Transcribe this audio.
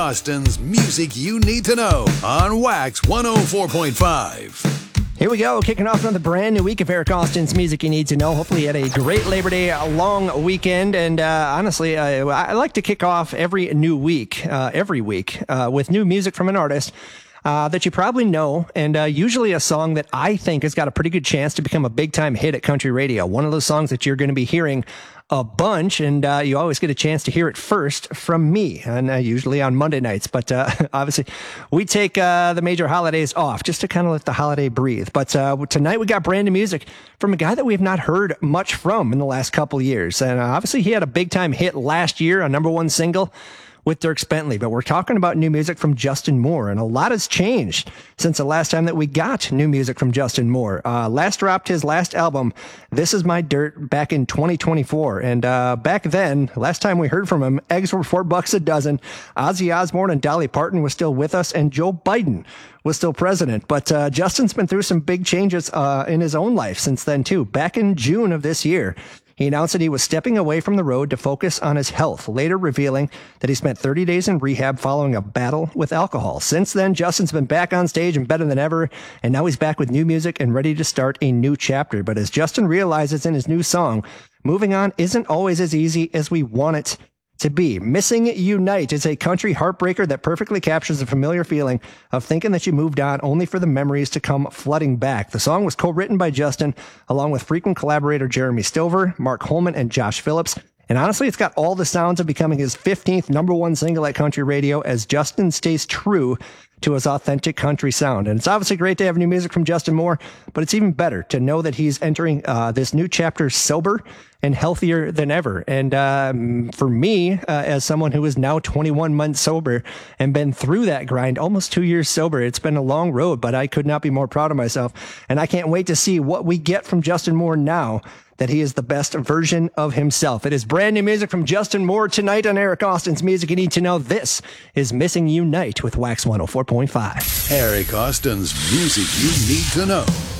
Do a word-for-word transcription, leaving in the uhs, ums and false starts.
Austin's Music You Need to Know on Wax one oh four point five. Here we go, kicking off another brand new week of Eric Austin's Music You Need to Know. Hopefully you had a great Labor Day long weekend. And uh, honestly, I, I like to kick off every new week, uh, every week, uh, with new music from an artist uh, that you probably know. And uh, usually a song that I think has got a pretty good chance to become a big-time hit at country radio. One of those songs that you're going to be hearing a bunch, and uh, you always get a chance to hear it first from me, and uh, usually on Monday nights. But uh, obviously, we take uh, the major holidays off just to kind of let the holiday breathe. But uh, tonight we got brand new music from a guy that we've not heard much from in the last couple years. And uh, obviously, he had a big-time hit last year, a number one single with Dierks Bentley, but we're talking about new music from Justin Moore, and a lot has changed since the last time that we got new music from Justin Moore. Uh, last dropped his last album, This Is My Dirt, back in twenty twenty-four, and uh, back then, last time we heard from him, eggs were four bucks a dozen, Ozzy Osbourne and Dolly Parton was still with us, and Joe Biden was still president. But uh, Justin's been through some big changes uh, in his own life since then, too. Back in June of this year, he announced that he was stepping away from the road to focus on his health, later revealing that he spent thirty days in rehab following a battle with alcohol. Since then, Justin's been back on stage and better than ever, and now he's back with new music and ready to start a new chapter. But as Justin realizes in his new song, moving on isn't always as easy as we want it to be. Missing Unite is a country heartbreaker that perfectly captures the familiar feeling of thinking that you moved on only for the memories to come flooding back. The song was co-written by Justin, along with frequent collaborator Jeremy Stover, Mark Holman, and Josh Phillips. And honestly, it's got all the sounds of becoming his fifteenth number one single at country radio as Justin stays true to his authentic country sound. And it's obviously great to have new music from Justin Moore, but it's even better to know that he's entering uh, this new chapter sober and healthier than ever. And um, for me, uh, as someone who is now twenty-one months sober and been through that grind, almost two years sober, it's been a long road, but I could not be more proud of myself. And I can't wait to see what we get from Justin Moore now that he is the best version of himself. It is brand new music from Justin Moore tonight on Eric Austin's Music You Need to Know. This is Missing Unite with Wax one oh four point five. Eric Austin's Music You Need to Know.